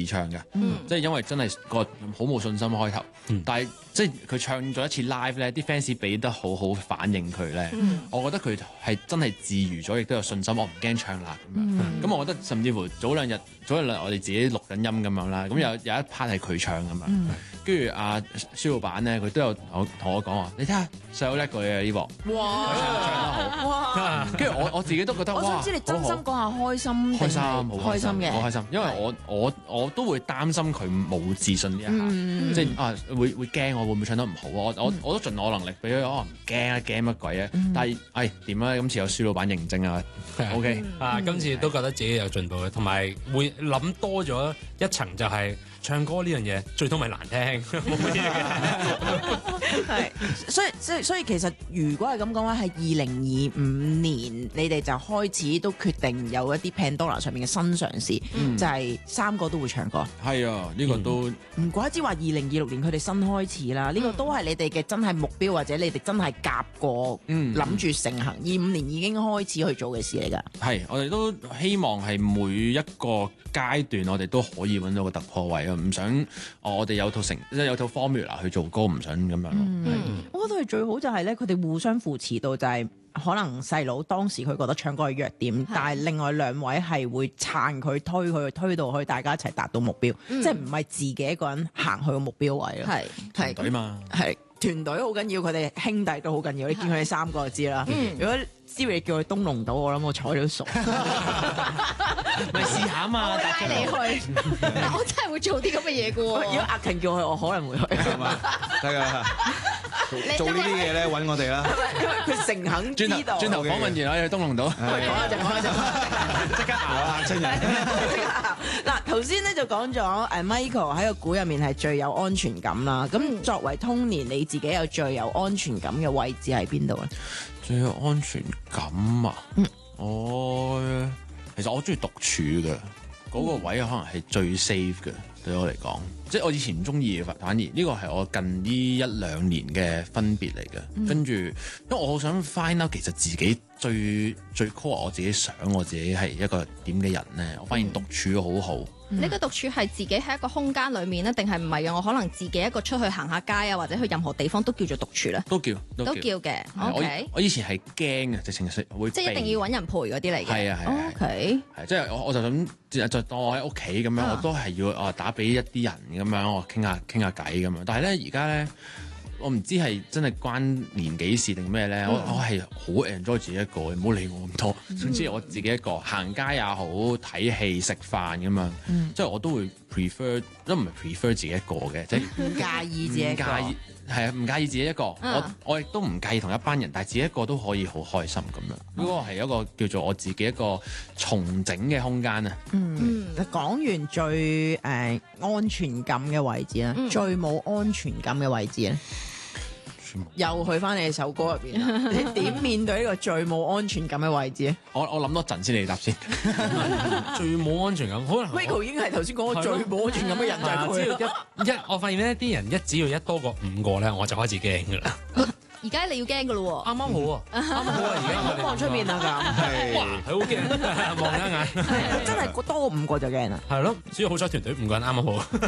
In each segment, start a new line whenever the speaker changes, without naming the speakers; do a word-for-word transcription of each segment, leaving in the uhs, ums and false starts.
唱嘅，
嗯、
即係因為真係個好冇信心開頭，嗯、但係即係佢唱咗一次 live 咧，啲 fans 俾得好好反應佢咧，嗯、我覺得佢係真係自娛咗，亦都有信心，我唔驚唱啦咁樣。咁、嗯、我覺得甚至乎早兩日早兩日我哋自己錄緊音咁樣啦，咁有有一 part 係佢唱咁樣，跟住阿蕭老闆咧佢都有同我講話，你睇下細佬叻過你啊呢鑊，
哇
唱得好，哇！跟住我我自己都覺得，
我想知你真心講下開心，
開心好
開心嘅，
好開心，因為我我我都會擔心佢冇自信呢一下，即係啊會會驚我會唔會唱得唔好啊？我我我都盡我能力俾佢，我唔驚啊，驚乜鬼啊？但係誒點啊？今次有蕭老闆認證啊 ，OK
啊，今次都覺得自己有進步嘅，同埋會諗多咗一層，就係唱歌呢樣嘢最多咪難聽，冇乜嘢嘅。
係，所以所以所以其實如果係咁講話，係二零二五年你哋就開始都決定有一啲 Pandora 上面嘅新嘗試，嗯、就係三個都會唱歌。
係啊，呢、呢個都
唔怪之話二零二六年佢哋新開始啦。呢、呢個都係你哋嘅真係目標，或者你哋真係夾過，諗住成行。二五年已經開始去做嘅事嚟㗎。
係，我哋都希望係每一個階段，我哋都可以揾到個突破位啊！唔想、哦、我哋有套成即係有套 formula 去做歌，唔想咁樣咯。
嗯、
是
我覺得佢最好就係咧，佢哋互相扶持到就係、是。可能細佬當時佢覺得唱歌係弱點，是但係另外兩位係會撐佢推佢推到去大家一齊達到目標，嗯、即係唔係自己一個人行去個目標位咯。係
團隊嘛，
係團隊好緊要，佢哋兄弟都好緊要。你見佢哋三個就知啦。嗯、如果 Siri 叫佢東龍島，我諗我坐咗都傻。
咪試下啊嘛，
帶你去。但我真係會做啲咁嘅嘢㗎喎。
如果阿勤叫我去，我可能會去。
係嘛？得㗎。做呢啲嘢咧，揾我哋啦。
因為佢誠懇知道。
轉頭訪問完，我去東龍島。
講下就講下就，即刻
熬啊！親人。
嗱，頭先咧就講咗誒 Michael 喺個股入面係最有安全感啦。咁、嗯、作為 Tony，你自己有最有安全感嘅位置喺邊度咧？
最有安全感啊！嗯、我其實我中意獨處嘅嗰、那個位，可能係最 safe 嘅對我嚟講。即係我以前唔中意嘅，反而呢個係我近呢一兩年嘅分別嚟嘅。嗯、跟住，因為我好想 find out 其實自己最最 core 我自己想我自己係一個點嘅人咧。我發現獨處好好。
呢個獨處係自己喺一個空間裡面咧，定係唔係嘅？我可能自己一個出去行下街啊，或者去任何地方都叫做獨處咧。
都叫都叫
嘅。
我
OK。
我以前係驚嘅，直情係會
即係一定要揾人陪嗰啲嚟嘅。
係啊係啊。
OK。
係即係我我就想就當我喺屋企咁樣，啊、我都係要啊打俾一啲人咁樣，我傾下傾下偈咁樣。但係咧而家咧。我唔知係真係關年紀事定咩咧，我我係好 enjoy 自己一個，唔好理我咁多。總之我自己一個行街也好，睇戲食飯咁樣，即係我都會 prefer，都唔係 prefer 自己一個嘅，即係
唔介意自己一個。
係啊，唔介意自己一個，我我亦都唔介意同一班人，但係自己一個都可以好開心咁樣。呢個係一個叫做我自己一個重整嘅空間啊。
嗯，講完最誒安全感嘅位置啦，最冇安全感嘅位置咧，又去翻你首歌入邊，你點面對呢個最冇安全感嘅位置咧？
我我諗多陣先嚟答先。
最冇安全感，可能
Michael 已經係頭先講嘅最冇安全感嘅人就係佢。
只要一一，我發現咧啲人一只要一多過五個咧，我就開始驚㗎啦。
而家你要驚㗎咯喎，
啱啱好啊，啱啱好啊，而家
唔好望出面啊咁。
哇，係好驚，望一眼。
真係多五個就驚啦。
係咯，只要好彩團隊五個人啱啱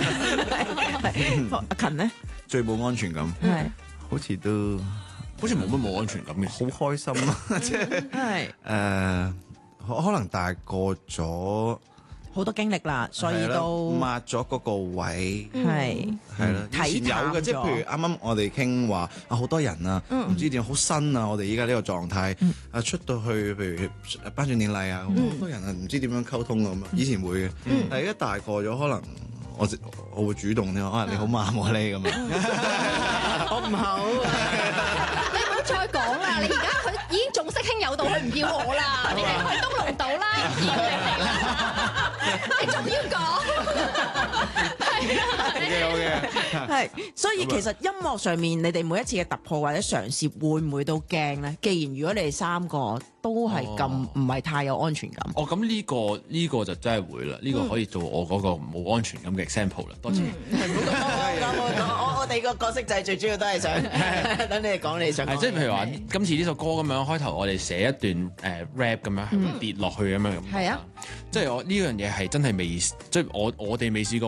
好。
阿勤咧，
最冇安全感。
係。
好似都
好似冇乜冇安全感嘅，
好開心啊！即係誒，可可能大個咗
好多經歷啦，所以都
抹咗嗰個位，
係
係啦。以前有嘅，即係譬如啱啱我哋傾話啊，好多人啊，唔知點好新啊！我哋依家呢個狀態啊，出到去譬如頒獎典禮啊，好多人啊，唔知點樣溝通咁啊。以前會嘅，但係而家大個咗，可能我我會主動啲，可能你好慢喎你咁啊。
我唔好，
你唔好再講啦！你而家佢已經重色輕友到佢唔要我啦，你哋去東龍島啦，唔要你哋啦，你仲要講？係啊，
好嘅，
係，所以其實音樂上面你哋每一次嘅突破或者嘗試，會唔會都驚咧？既然如果你哋三個都係咁唔係太有安全感，
哦咁呢個呢個就真係會啦，呢個可以做我嗰個冇安全感嘅 example 啦。多謝。
我我哋個角色就係最主要都係想等你哋講你想講。
即係譬如話今次呢首歌咁樣開頭，我哋寫一段誒 rap 咁樣，係咪跌落去咁樣咁？
係啊，
即係我呢樣嘢係真係未，即係我我哋未試過